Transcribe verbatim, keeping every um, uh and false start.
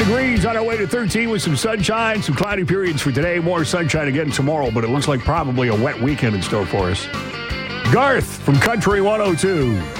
degrees on our way to thirteen with some sunshine, some cloudy periods for today. More sunshine again tomorrow, but it looks like probably a wet weekend in store for us. Garth from Country one oh two.